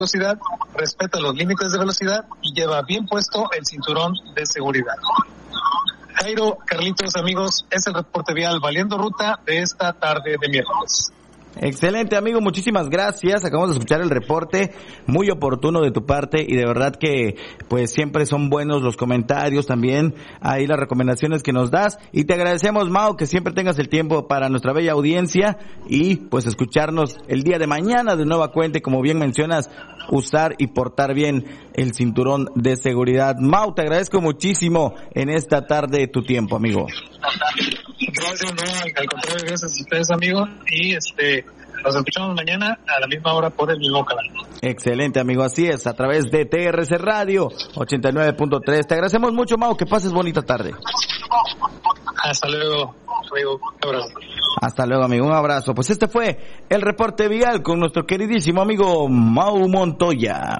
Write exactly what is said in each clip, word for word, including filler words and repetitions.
velocidad, respeta los límites de velocidad y lleva bien puesto el cinturón de seguridad. Jairo, Carlitos, amigos, es el reporte vial Valiendo Ruta de esta tarde de miércoles. Excelente, amigo, muchísimas gracias. Acabamos de escuchar el reporte, muy oportuno de tu parte y de verdad que pues siempre son buenos los comentarios, también ahí las recomendaciones que nos das y te agradecemos, Mau, que siempre tengas el tiempo para nuestra bella audiencia y pues escucharnos el día de mañana de nueva cuenta y como bien mencionas, usar y portar bien el cinturón de seguridad. Mau, te agradezco muchísimo en esta tarde tu tiempo, amigo. Gracias, no, al contrario, gracias a ustedes, amigos, y este, nos escuchamos mañana a la misma hora por el mismo canal. Excelente, amigo, así es, a través de T R C Radio ochenta y nueve punto tres. Te agradecemos mucho, Mau, que pases bonita tarde. Hasta luego, amigo, un abrazo. Hasta luego, amigo, un abrazo. Pues este fue el reporte vial con nuestro queridísimo amigo Mau Montoya.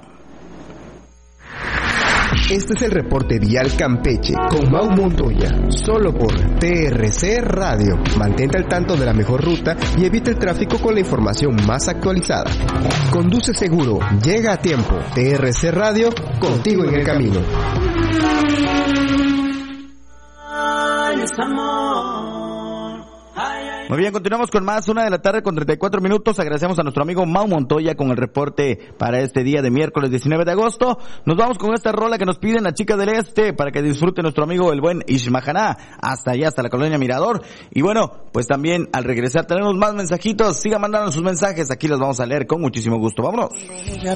Este es el reporte vial Campeche con Mau Montoya, solo por T R C Radio. Mantente al tanto de la mejor ruta y evita el tráfico con la información más actualizada. Conduce seguro, llega a tiempo. T R C Radio, contigo en el camino. Muy bien, continuamos con más, una de la tarde con treinta y cuatro minutos. Agradecemos a nuestro amigo Mau Montoya con el reporte para este día de miércoles diecinueve de agosto. Nos vamos con esta rola que nos piden la chica del este para que disfrute nuestro amigo el buen Ishmahaná hasta allá, hasta la colonia Mirador. Y bueno, pues también al regresar tenemos más mensajitos. Sigan mandando sus mensajes, aquí los vamos a leer con muchísimo gusto. Vámonos.